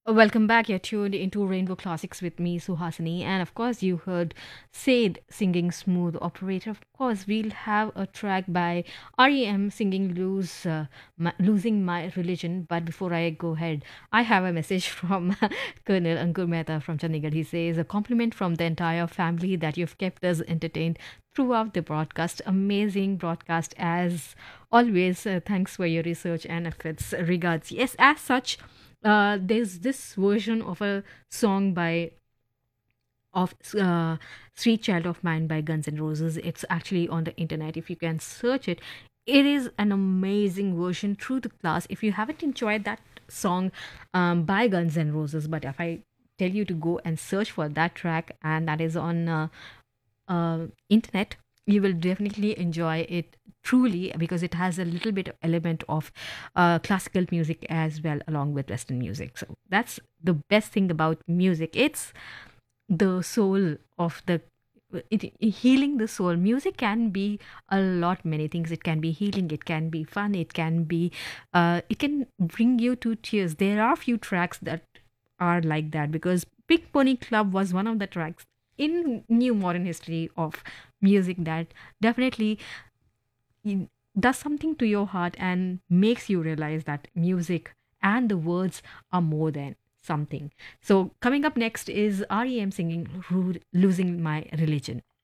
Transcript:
Welcome back. You're tuned into Rainbow Classics with me, Suhasini. And of course, you heard Said singing Smooth Operator. Of course, we'll have a track by REM singing Losing My Religion. But before I go ahead, I have a message from Colonel Ankur Mehta from Chandigarh. He says, a compliment from the entire family that you've kept us entertained throughout the broadcast. Amazing broadcast as always. Thanks for your research and efforts. Regards. Yes, as such, there's this version of a song by of Sweet Child of Mine by Guns N' Roses. It's actually on the internet. If you can search it, it is an amazing version through the class. If you haven't enjoyed that song by Guns N' Roses, but if I tell you to go and search for that track, and that is on internet, you will definitely enjoy it truly because it has a little bit of element of classical music as well along with western music. So that's the best thing about music. It's the soul of the healing the soul. Music can be a lot many things. It can be healing, it can be fun, it can be it can bring you to tears. There are few tracks that are like that because Big Pony Club was one of the tracks in new modern history of music that definitely does something to your heart and makes you realize that music and the words are more than something. So coming up next is REM singing Losing My Religion.